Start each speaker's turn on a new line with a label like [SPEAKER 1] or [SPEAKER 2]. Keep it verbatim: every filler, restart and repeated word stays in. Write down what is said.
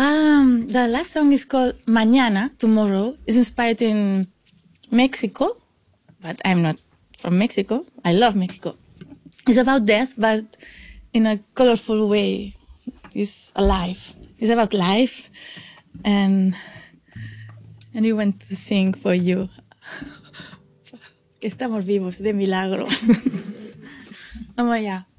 [SPEAKER 1] Um, the last song is called Mañana, Tomorrow. It's inspired in Mexico, but I'm not from Mexico. I love Mexico. It's about death, but in a colorful way. It's alive. It's about life. And, and we want to sing for you. Que estamos vivos, de milagro. Vamos allá.